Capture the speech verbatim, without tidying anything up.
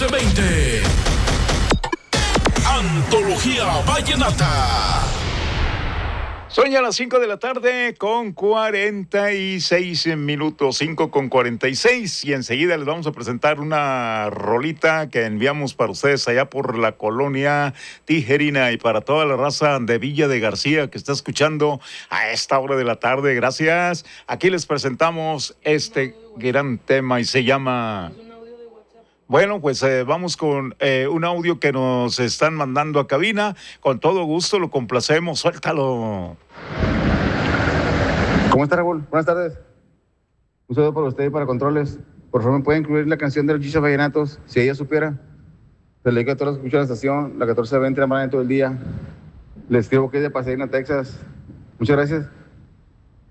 veinte. Antología Vallenata. Son ya las cinco de la tarde con cuarenta y seis minutos, cinco con cuarenta y seis, y enseguida les vamos a presentar una rolita que enviamos para ustedes allá por la colonia Tijerina y para toda la raza de Villa de García que está escuchando a esta hora de la tarde. Gracias. Aquí les presentamos este gran tema y se llama... Bueno, pues eh, vamos con eh, un audio que nos están mandando a cabina. Con todo gusto lo complacemos. Suéltalo. ¿Cómo está, Raúl? Buenas tardes. Un saludo para usted y para Controles. Por favor, ¿me puede incluir la canción de los Chichas Vallenatos? Si ella supiera. Se le dedica a todos los que escuchan la estación, la catorce veinte de la mañana todo el día. Le escribo que es de Pasadena, Texas. Muchas gracias.